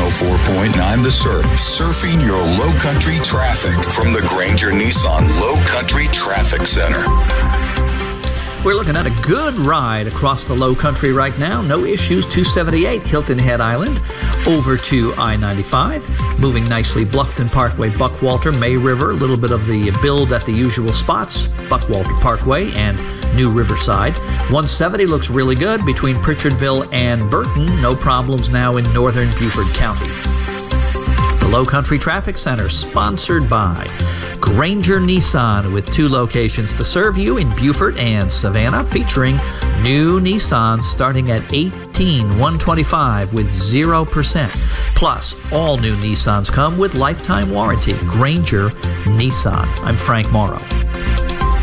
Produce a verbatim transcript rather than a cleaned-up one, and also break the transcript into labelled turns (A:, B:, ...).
A: oh four point nine The Surf. Surfing your low country traffic from the Granger Nissan Low Country Traffic Center.
B: We're looking at a good ride across the low country right now. No issues. two seventy-eight Hilton Head Island over to I ninety-five. Moving nicely. Bluffton Parkway, Buckwalter, May River. A little bit of the build at the usual spots. Buckwalter Parkway and New Riverside. one seventy looks really good between Pritchardville and Burton. No problems now in northern Beaufort County. The Low Country Traffic Center, sponsored by Granger Nissan, with two locations to serve you in Beaufort and Savannah, featuring new Nissans starting at eighteen thousand one hundred twenty-five dollars with zero percent. Plus, all new Nissans come with lifetime warranty. Granger Nissan. I'm Frank Morrow.